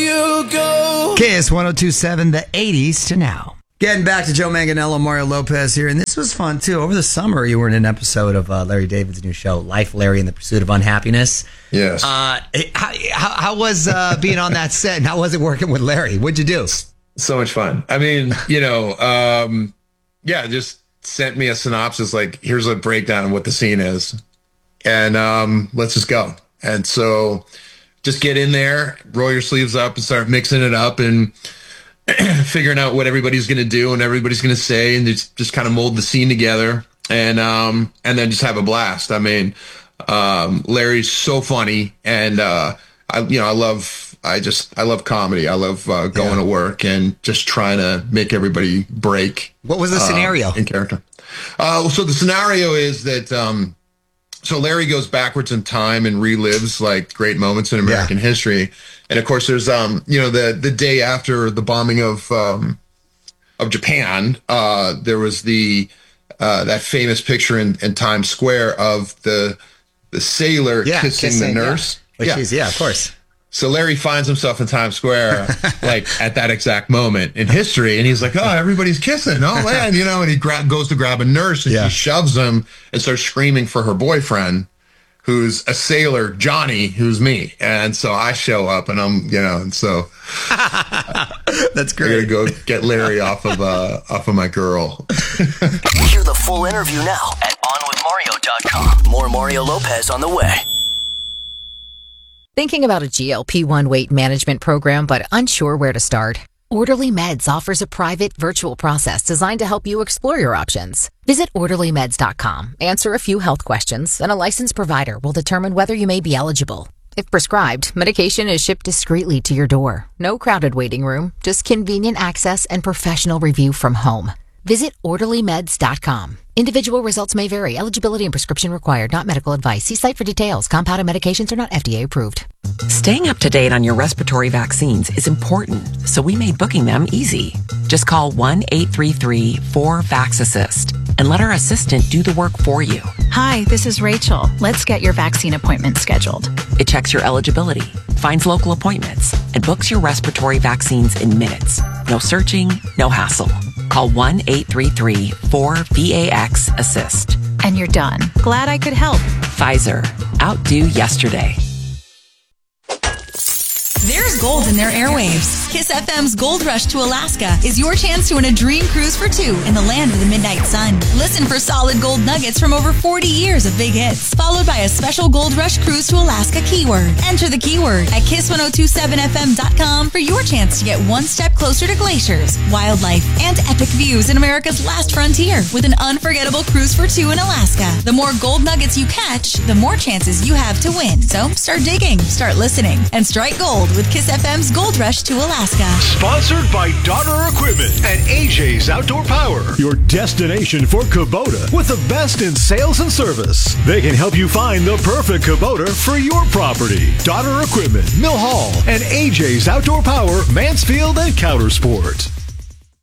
you go. KS 1027, the 80s to now. Getting back to Joe Manganiello, Mario Lopez here, and this was fun too. Over the summer, you were in an episode of Larry David's new show, Life, Larry, and the Pursuit of Unhappiness. Yes. How was being on that set, and how was it working with Larry? What'd you do? So much fun. I mean, just sent me a synopsis, like, here's a breakdown of what the scene is, and let's just go. And so just get in there, roll your sleeves up, and start mixing it up, and figuring out what everybody's going to do and everybody's going to say, and just kind of mold the scene together, and then just have a blast. I mean, Larry's so funny, and I love comedy. I love going to work and just trying to make everybody break. What was the scenario in character? So the scenario is that so Larry goes backwards in time and relives like great moments in American history. And of course, there's the day after the bombing of Japan, there was that famous picture in Times Square of the sailor kissing the nurse. Yeah, of course. So Larry finds himself in Times Square, like at that exact moment in history, and he's like, "Oh, everybody's kissing! Oh man, And he goes to grab a nurse, and she shoves him and starts screaming for her boyfriend, who's a sailor, Johnny, who's me. And so I show up, and I'm, and so that's great. I gotta go get Larry off of my girl. Hear the full interview now at onwithmario.com. More Mario Lopez on the way. Thinking about a GLP-1 weight management program but unsure where to start? Orderly Meds offers a private virtual process designed to help you explore your options. Visit orderlymeds.com, answer a few health questions, and a licensed provider will determine whether you may be eligible. If prescribed, medication is shipped discreetly to your door. No crowded waiting room, just convenient access and professional review from home. Visit orderlymeds.com. Individual results may vary. Eligibility and prescription required. Not medical advice. See site for details. Compounded medications are not FDA approved. Staying up to date on your respiratory vaccines is important, so we made booking them easy. Just call 1-833-4-VAX-ASSIST and let our assistant do the work for you. Hi, this is Rachel. Let's get your vaccine appointment scheduled. It checks your eligibility, finds local appointments, and books your respiratory vaccines in minutes. No searching, no hassle. Call 1-833-4-VAX-ASSIST. And you're done. Glad I could help. Pfizer. Outdo yesterday. There's gold in their airwaves. Kiss FM's Gold Rush to Alaska is your chance to win a dream cruise for two in the land of the midnight sun. Listen for solid gold nuggets from over 40 years of big hits, followed by a special Gold Rush cruise to Alaska keyword. Enter the keyword at kiss1027fm.com for your chance to get one step closer to glaciers, wildlife, and epic views in America's last frontier with an unforgettable cruise for two in Alaska. The more gold nuggets you catch, the more chances you have to win. So start digging, start listening, and strike gold with Kiss FM's Gold Rush to Alaska. Sponsored by Donner Equipment and AJ's Outdoor Power, your destination for Kubota with the best in sales and service. They can help you find the perfect Kubota for your property. Donner Equipment, Mill Hall, and AJ's Outdoor Power, Mansfield and Countersport.